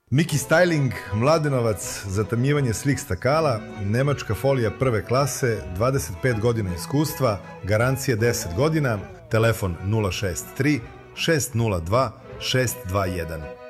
Miki Styling, Mladenovac, zatamljivanje slik stakala, nemačka folija prve klase, 25 godina iskustva, garancije 10 godina, telefon 063 602 621.